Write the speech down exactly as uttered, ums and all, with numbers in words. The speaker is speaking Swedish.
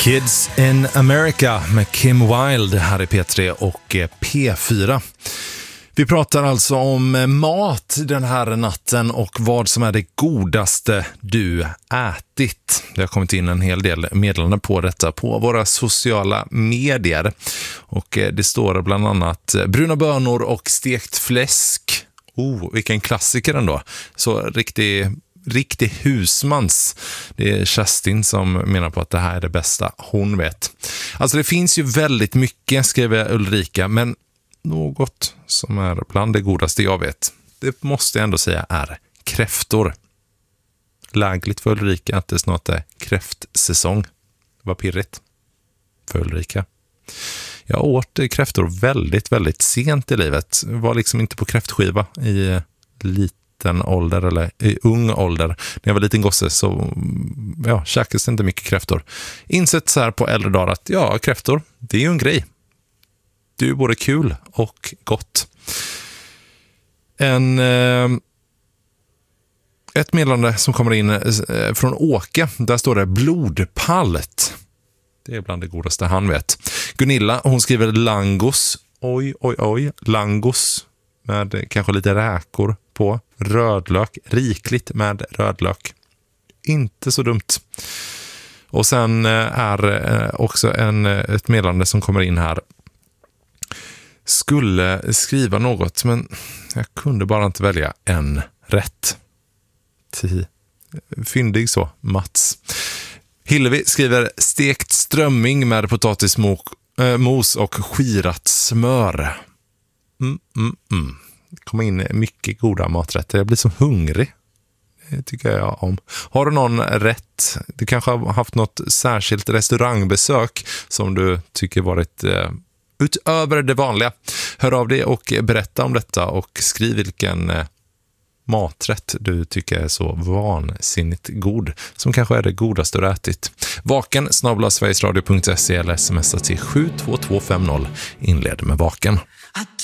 Kids in America med Kim Wilde här i P tre och P fyra. Vi pratar alltså om mat den här natten och vad som är det godaste du ätit. Det har kommit in en hel del meddelanden på detta på våra sociala medier. Och det står bland annat bruna bönor och stekt fläsk. Oh, vilken klassiker ändå. Så riktigt... Riktig husmans. Det är Kerstin som menar på att det här är det bästa hon vet. Alltså det finns ju väldigt mycket, skriver Ulrika, men något som är bland det godaste jag vet, det måste jag ändå säga är kräftor. Lägligt för Ulrika att det snart är kräftsäsong. Vad pirrigt för Ulrika. Jag åt kräftor väldigt, väldigt sent i livet. Var liksom inte på kräftskiva i lite den ålder eller i ung ålder. När jag var liten gosse så ja, käkades inte mycket kräftor. Insett så här på äldre dagar att ja, kräftor, det är ju en grej. Det är ju både kul och gott. En eh, ett meddelande som kommer in eh, från Åke, där står det blodpallet. Det är bland det godaste han vet. Gunilla, hon skriver langos. Oj, oj, oj. Langos med kanske lite räkor på. Rödlök, rikligt med rödlök. Inte så dumt. Och sen är också en, ett meddelande som kommer in här. Skulle skriva något, men jag kunde bara inte välja en rätt. Tio. Fyndig så, Mats. Hillevi skriver stekt strömming med potatismos och skirat smör. Mm, mm, mm. Det kommer in mycket goda maträtter. Jag blir så hungrig. Det tycker jag om. Har du någon rätt? Du kanske har haft något särskilt restaurangbesök som du tycker varit eh, utöver det vanliga. Hör av dig och berätta om detta och skriv vilken eh, maträtt du tycker är så vansinnigt god. Som kanske är det godaste du ätit. Vaken snabel-a sverigesradio punkt se eller smsa till sju två två fem noll. Inled med vaken.